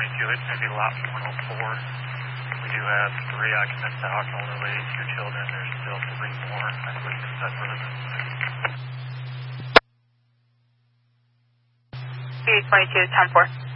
it's going to be lot 104. We do have 3 occupants to alcohol release. Your children, there's still 3 more, I believe, in that residence. 22, 10-4.